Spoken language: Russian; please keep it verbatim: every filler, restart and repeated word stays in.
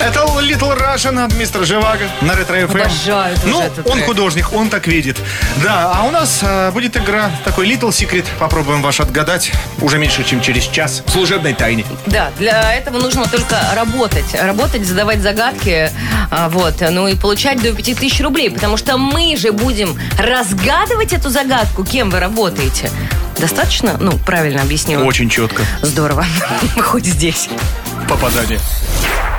Это Little Russian, мистер Живаго на Ретро эф эм. Обожаю Ну, этот он трек. художник, он так видит. Да, а у нас а, будет игра такой Little Secret. Попробуем ваш отгадать уже меньше, чем через час в служебной тайне. Да, для этого нужно только работать. Работать, задавать загадки, а, вот, ну и получать до пяти тысяч рублей, потому что мы же будем разгадывать эту загадку, кем вы работаете. Достаточно? Ну, правильно объяснила. Очень четко. Здорово. Хоть здесь. Попадание.